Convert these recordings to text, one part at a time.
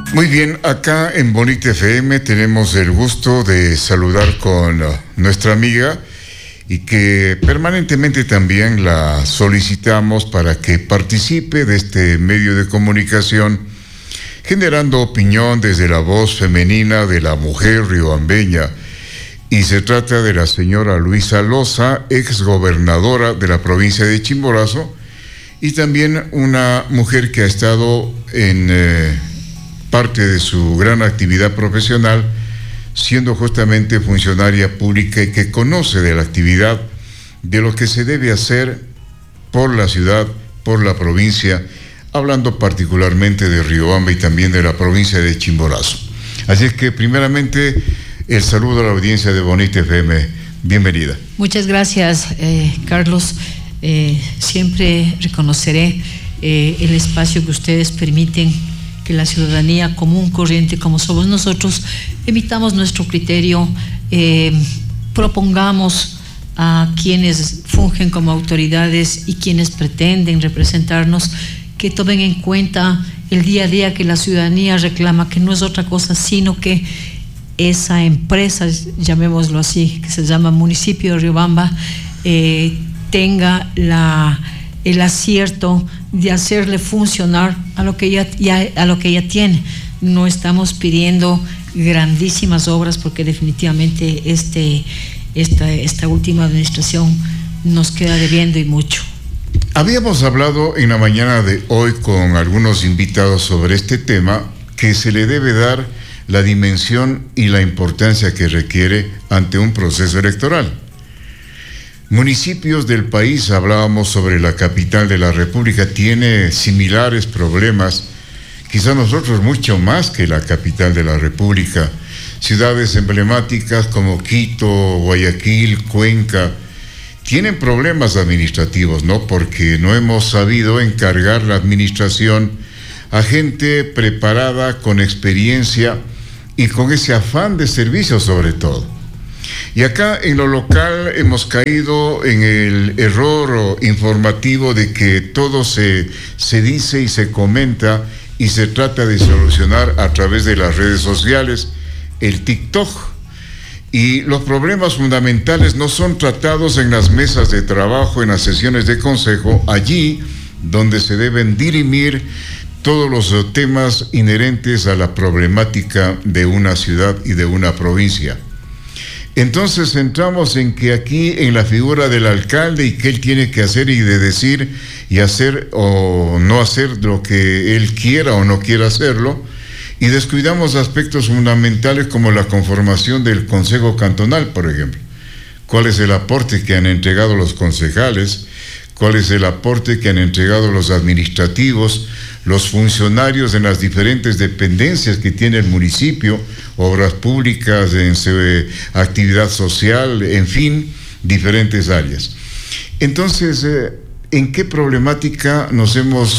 Muy bien, acá en Bonita FM tenemos el gusto de saludar con nuestra amiga y que permanentemente también la solicitamos para que participe de este medio de comunicación, generando opinión desde la voz femenina de la mujer riobambeña. Y se trata de la señora Luisa Loza, exgobernadora de la provincia de Chimborazo, y también una mujer que ha estado en parte de su gran actividad profesional, siendo justamente funcionaria pública y que conoce de la actividad, de lo que se debe hacer por la ciudad, por la provincia, hablando particularmente de Riobamba y también de la provincia de Chimborazo. Así es que primeramente el saludo a la audiencia de Bonita FM. Bienvenida. Muchas gracias, Carlos. Siempre reconoceré el espacio que ustedes permiten que la ciudadanía común, corriente, como somos nosotros, emitamos nuestro criterio, propongamos a quienes fungen como autoridades y quienes pretenden representarnos que tomen en cuenta el día a día que la ciudadanía reclama, que no es otra cosa sino que esa empresa, llamémoslo así, que se llama Municipio de Riobamba, tenga el acierto de hacerle funcionar a lo que ella tiene. No estamos pidiendo grandísimas obras porque definitivamente esta última administración nos queda debiendo y mucho. Habíamos hablado en la mañana de hoy con algunos invitados sobre este tema, que se le debe dar la dimensión y la importancia que requiere ante un proceso electoral. Municipios del país, hablábamos sobre la capital de la República, tiene similares problemas, quizá nosotros mucho más que la capital de la República. Ciudades emblemáticas como Quito, Guayaquil, Cuenca, tienen problemas administrativos, ¿no? Porque no hemos sabido encargar la administración a gente preparada, con experiencia y con ese afán de servicio sobre todo. Y acá en lo local hemos caído en el error informativo de que todo se dice y se comenta y se trata de solucionar a través de las redes sociales, el TikTok. Y los problemas fundamentales no son tratados en las mesas de trabajo, en las sesiones de consejo, allí donde se deben dirimir todos los temas inherentes a la problemática de una ciudad y de una provincia. Entonces entramos en que aquí en la figura del alcalde y que él tiene que hacer y de decir y hacer o no hacer lo que él quiera o no quiera hacerlo, y descuidamos aspectos fundamentales como la conformación del Consejo Cantonal, por ejemplo. ¿Cuál es el aporte que han entregado los concejales? ¿Cuál es el aporte que han entregado los administrativos, los funcionarios en las diferentes dependencias que tiene el municipio, obras públicas, en su actividad social, en fin, diferentes áreas? Entonces, ¿en qué problemática nos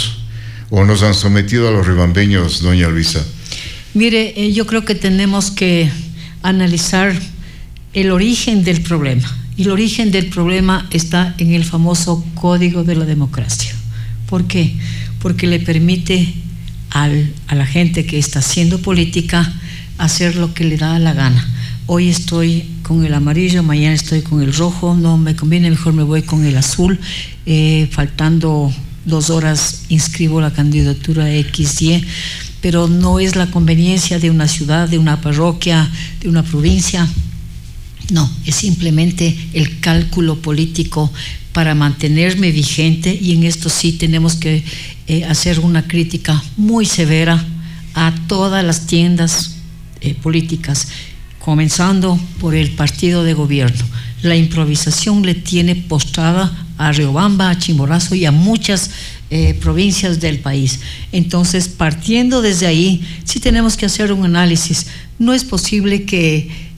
han sometido a los riobambeños, doña Luisa? Mire, yo creo que tenemos que analizar el origen del problema. Y el origen del problema está en el famoso Código de la Democracia. ¿Por qué? Porque le permite a la gente que está haciendo política hacer lo que le da la gana. Hoy estoy con el amarillo, mañana estoy con el rojo, no me conviene, mejor me voy con el azul. Faltando 2 horas inscribo la candidatura XY, pero no es la conveniencia de una ciudad, de una parroquia, de una provincia. No, es simplemente el cálculo político para mantenerme vigente, y en esto sí tenemos que hacer una crítica muy severa a todas las tiendas políticas, comenzando por el partido de gobierno. La improvisación le tiene postrada a Riobamba, a Chimborazo y a muchas provincias del país. Entonces, partiendo desde ahí, sí tenemos que hacer un análisis. No es posible que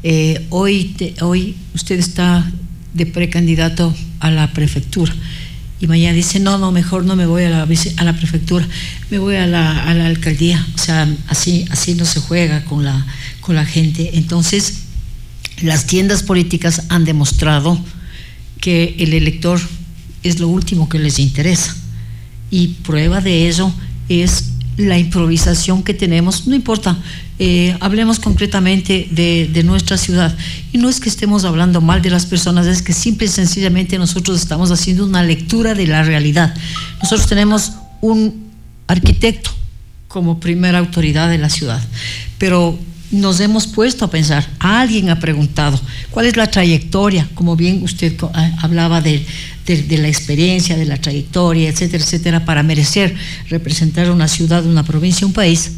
hoy usted está de precandidato a la prefectura y mañana dice, no, mejor no me voy a la prefectura, me voy a la alcaldía. O sea, así no se juega con la gente. Entonces, las tiendas políticas han demostrado que el elector es lo último que les interesa, y prueba de ello es la improvisación que tenemos, no importa, hablemos concretamente de nuestra ciudad, y no es que estemos hablando mal de las personas, es que simple y sencillamente nosotros estamos haciendo una lectura de la realidad. Nosotros tenemos un arquitecto como primera autoridad de la ciudad, pero nos hemos puesto a pensar, alguien ha preguntado cuál es la trayectoria, como bien usted hablaba de la experiencia, de la trayectoria, etcétera, etcétera, para merecer representar una ciudad, una provincia, un país.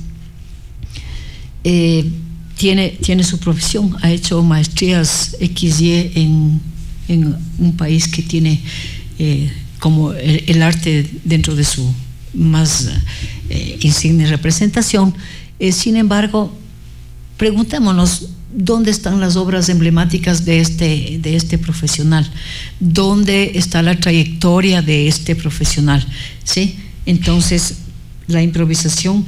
Tiene su profesión, ha hecho maestrías XY en un país que tiene como el arte dentro de su más insigne representación. Sin embargo, preguntémonos dónde están las obras emblemáticas de este profesional, dónde está la trayectoria de este profesional, ¿sí? Entonces, la improvisación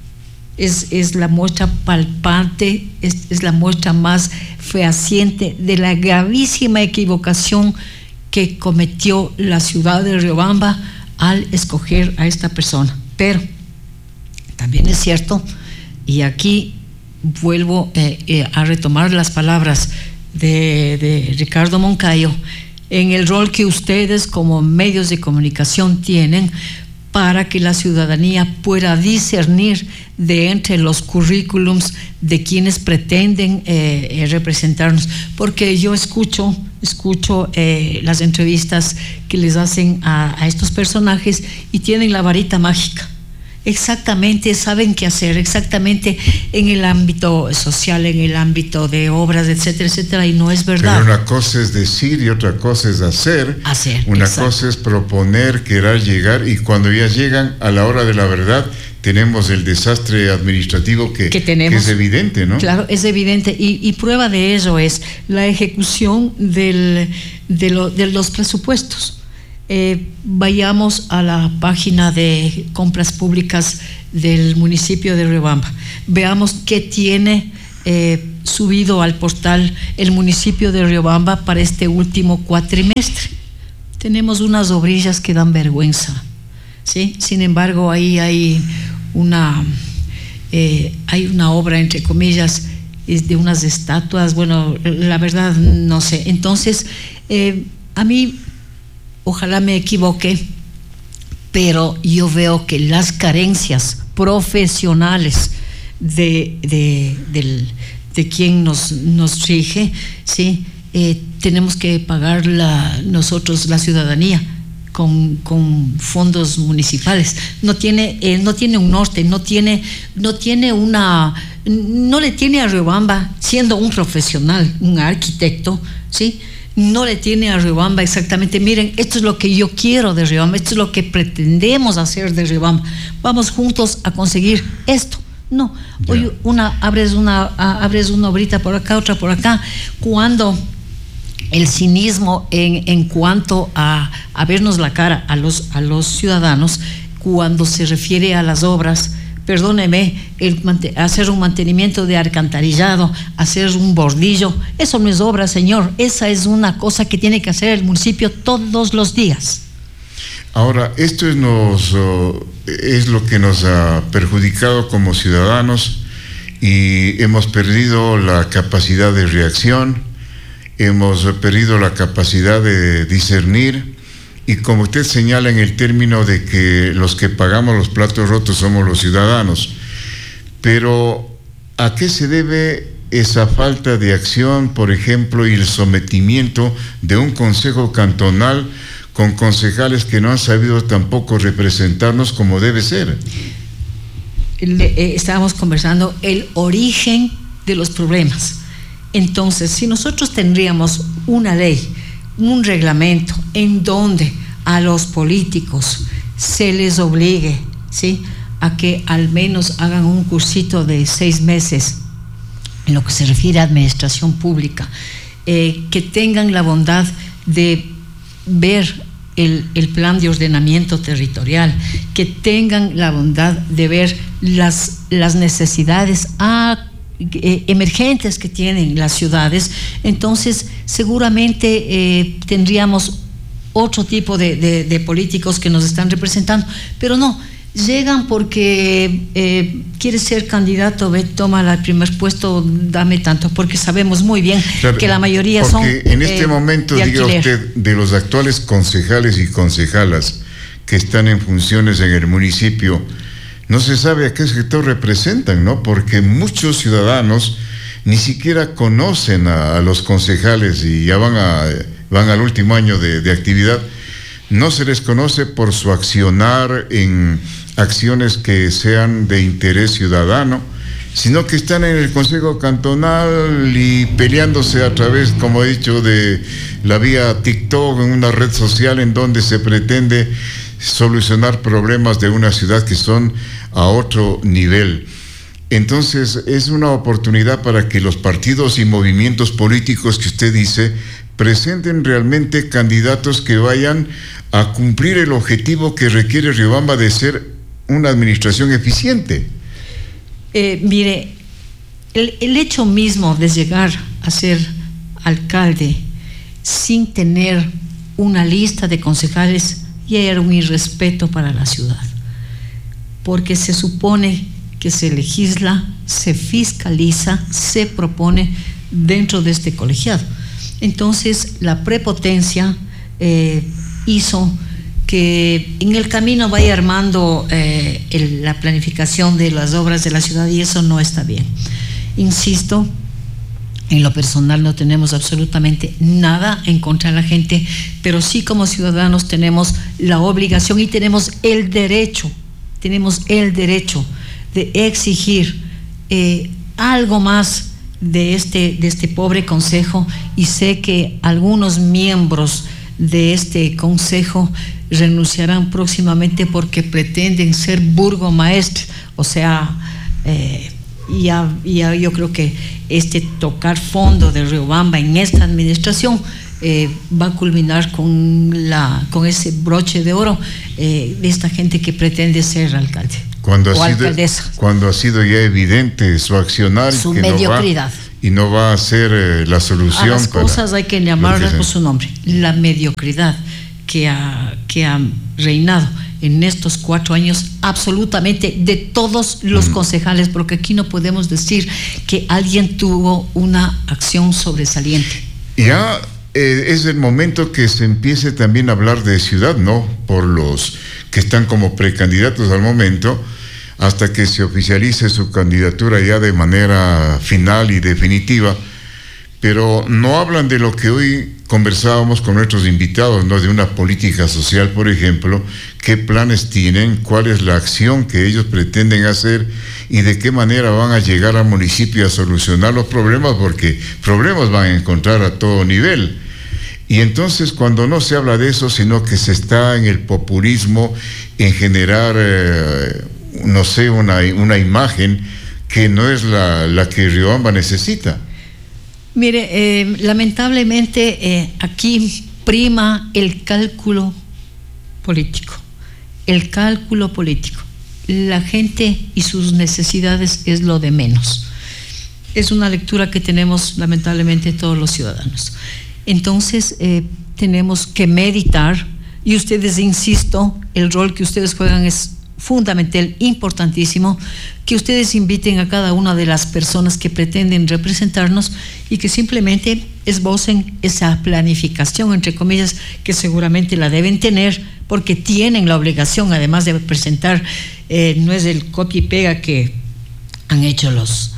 es la muestra palpante, es la muestra más fehaciente de la gravísima equivocación que cometió la ciudad de Riobamba al escoger a esta persona. Pero también es cierto, y aquí vuelvo a retomar las palabras de Ricardo Moncayo, en el rol que ustedes como medios de comunicación tienen para que la ciudadanía pueda discernir de entre los currículums de quienes pretenden representarnos, porque yo escucho las entrevistas que les hacen a estos personajes y tienen la varita mágica. Exactamente, saben qué hacer, exactamente en el ámbito social, en el ámbito de obras, etcétera, etcétera, y no es verdad. Pero una cosa es decir y otra cosa es hacer. Una exacto. cosa es proponer, querer llegar, y cuando ya llegan a la hora de la verdad, tenemos el desastre administrativo que es evidente, ¿no? Claro, es evidente, y prueba de ello es la ejecución de los presupuestos. Vayamos a la página de compras públicas del municipio de Riobamba, veamos qué tiene subido al portal el municipio de Riobamba para este último cuatrimestre. Tenemos unas obrillas que dan vergüenza, ¿sí? Sin embargo, ahí hay una obra, entre comillas, de unas estatuas, bueno, la verdad no sé. Entonces, a mí, ojalá me equivoque, pero yo veo que las carencias profesionales de quien nos rige, ¿sí? Tenemos que pagar nosotros, la ciudadanía, con fondos municipales. No tiene un norte, no le tiene a Riobamba, siendo un profesional, un arquitecto, ¿sí? No le tiene a Riobamba exactamente, miren, esto es lo que yo quiero de Riobamba, esto es lo que pretendemos hacer de Riobamba, vamos juntos a conseguir esto. No, hoy abres una obrita por acá, otra por acá, cuando el cinismo en cuanto a vernos la cara a los ciudadanos, cuando se refiere a las obras, perdóneme, hacer un mantenimiento de alcantarillado, hacer un bordillo, eso no es obra, señor. Esa es una cosa que tiene que hacer el municipio todos los días. Ahora, esto es lo que nos ha perjudicado como ciudadanos, y hemos perdido la capacidad de reacción, hemos perdido la capacidad de discernir. Y como usted señala en el término de que los que pagamos los platos rotos somos los ciudadanos, pero ¿a qué se debe esa falta de acción, por ejemplo, y el sometimiento de un consejo cantonal con concejales que no han sabido tampoco representarnos como debe ser? Estábamos conversando el origen de los problemas. Entonces, si nosotros tendríamos una ley, un reglamento en donde a los políticos se les obligue, ¿sí?, a que al menos hagan un cursito de 6 meses en lo que se refiere a administración pública, que tengan la bondad de ver el plan de ordenamiento territorial, que tengan la bondad de ver las necesidades emergentes que tienen las ciudades. Entonces seguramente tendríamos otro tipo de políticos que nos están representando, pero no, Llegan porque quieres ser candidato, ve, toma el primer puesto, dame tanto, porque sabemos muy bien que la mayoría son en este momento, diga usted, de los actuales concejales y concejalas que están en funciones en el municipio, no se sabe a qué sector representan, ¿no? Porque muchos ciudadanos ni siquiera conocen a los concejales y ya van al último año de actividad. No se les conoce por su accionar en acciones que sean de interés ciudadano, sino que están en el Consejo Cantonal y peleándose a través, como he dicho, de la vía TikTok, en una red social en donde se pretende solucionar problemas de una ciudad que son a otro nivel. Entonces, es una oportunidad para que los partidos y movimientos políticos que usted dice presenten realmente candidatos que vayan a cumplir el objetivo que requiere Riobamba de ser una administración eficiente. Mire, el hecho mismo de llegar a ser alcalde sin tener una lista de concejales ya era un irrespeto para la ciudad, porque se supone que se legisla, se fiscaliza, se propone dentro de este colegiado. Entonces, la prepotencia hizo que en el camino vaya armando la planificación de las obras de la ciudad, y eso no está bien. Insisto, en lo personal no tenemos absolutamente nada en contra de la gente, pero sí como ciudadanos tenemos la obligación y tenemos el derecho de exigir algo más de este pobre consejo, y sé que algunos miembros de este consejo renunciarán próximamente porque pretenden ser burgomaestres, o sea, yo creo que tocar fondo de Riobamba en esta administración va a culminar con ese broche de oro de esta gente que pretende ser alcalde. Cuando ha sido ya evidente su accionar, su mediocridad, no va a ser la solución. A las cosas hay que llamarlas por su nombre. La mediocridad que ha reinado en estos 4 años absolutamente de todos los concejales, porque aquí no podemos decir que alguien tuvo una acción sobresaliente. Ya es el momento que se empiece también a hablar de ciudad, ¿no? Por los que están como precandidatos al momento, hasta que se oficialice su candidatura ya de manera final y definitiva. Pero no hablan de lo que hoy conversábamos con nuestros invitados, ¿no? De una política social, por ejemplo, qué planes tienen, cuál es la acción que ellos pretenden hacer y de qué manera van a llegar al municipio a solucionar los problemas, porque problemas van a encontrar a todo nivel. Y entonces, cuando no se habla de eso, sino que se está en el populismo, en generar, no sé, una imagen que no es la que Riobamba necesita. Mire, lamentablemente aquí prima el cálculo político. La gente y sus necesidades es lo de menos. Es una lectura que tenemos lamentablemente todos los ciudadanos. Entonces, tenemos que meditar, y ustedes, insisto, el rol que ustedes juegan es fundamental, importantísimo, que ustedes inviten a cada una de las personas que pretenden representarnos y que simplemente esbocen esa planificación, entre comillas, que seguramente la deben tener, porque tienen la obligación, además de presentar, no es el copia y pega que han hecho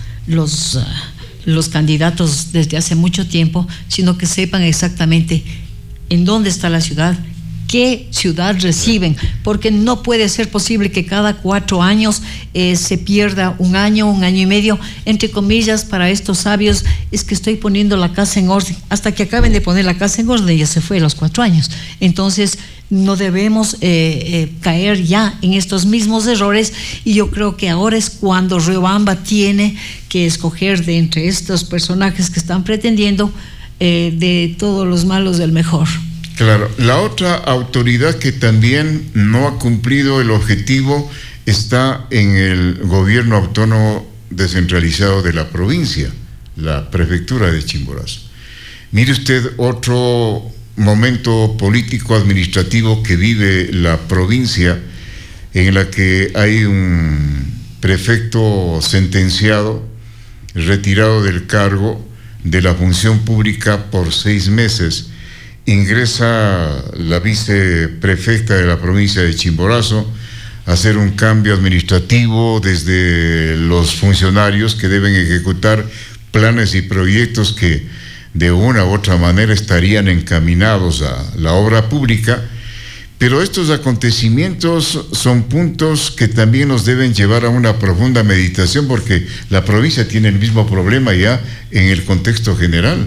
los candidatos desde hace mucho tiempo, sino que sepan exactamente en dónde está la ciudad, qué ciudad reciben, porque no puede ser posible que cada 4 años se pierda un año y medio, entre comillas, para estos sabios, es que estoy poniendo la casa en orden. Hasta que acaben de poner la casa en orden ya se fue los 4 años. Entonces, no debemos caer ya en estos mismos errores, y yo creo que ahora es cuando Riobamba tiene que escoger de entre estos personajes que están pretendiendo de todos los malos del mejor. Claro, la otra autoridad que también no ha cumplido el objetivo está en el gobierno autónomo descentralizado de la provincia, la prefectura de Chimborazo. Mire usted, otro momento político administrativo que vive la provincia en la que hay un prefecto sentenciado, retirado del cargo de la función pública por 6 meses. Ingresa la viceprefecta de la provincia de Chimborazo a hacer un cambio administrativo desde los funcionarios que deben ejecutar planes y proyectos que de una u otra manera estarían encaminados a la obra pública. Pero estos acontecimientos son puntos que también nos deben llevar a una profunda meditación, porque la provincia tiene el mismo problema ya en el contexto general.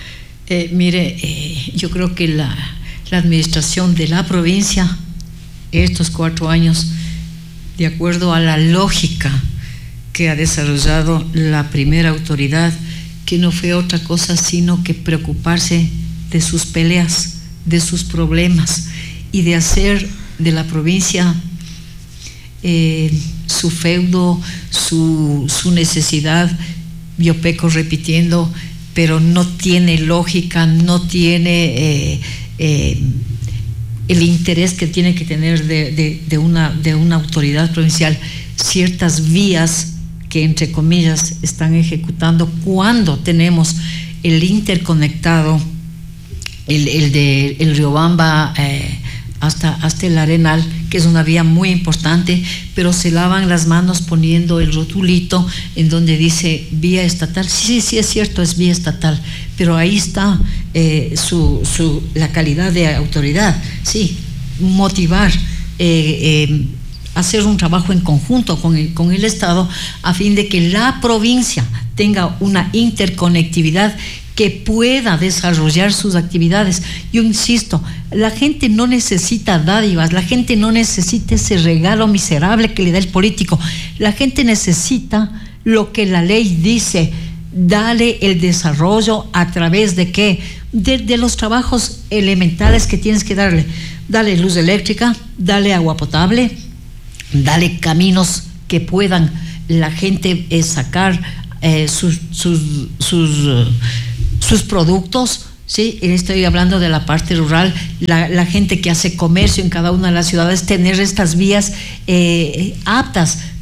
Yo creo que la administración de la provincia, estos 4 años, de acuerdo a la lógica que ha desarrollado la primera autoridad, que no fue otra cosa sino que preocuparse de sus peleas, de sus problemas, y de hacer de la provincia su feudo, su necesidad. Yo peco repitiendo, pero no tiene lógica, no tiene el interés que tiene que tener de una autoridad provincial, ciertas vías que entre comillas están ejecutando cuando tenemos el interconectado, el de el Riobamba hasta el Arenal, que es una vía muy importante, pero se lavan las manos poniendo el rotulito en donde dice vía estatal. Sí, es cierto, es vía estatal, pero ahí está la calidad de autoridad. Sí, motivar, hacer un trabajo en conjunto con el Estado a fin de que la provincia tenga una interconectividad que pueda desarrollar sus actividades. Yo insisto, la gente no necesita dádivas, la gente no necesita ese regalo miserable que le da el político. La gente necesita lo que la ley dice: dale el desarrollo a través de ¿qué? De los trabajos elementales que tienes que darle. Dale luz eléctrica, dale agua potable, dale caminos que puedan la gente sacar sus productos, ¿sí? Estoy hablando de la parte rural, la gente que hace comercio en cada una de las ciudades, tener estas vías aptas